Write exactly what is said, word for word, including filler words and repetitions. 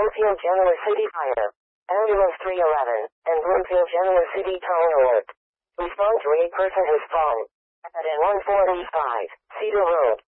Bloomfield Genoa City Fire. Ambulance three eleven, and Bloomfield Genoa City Town Alert. Respond to a person who's fallen. At N one forty-five, Cedar Road.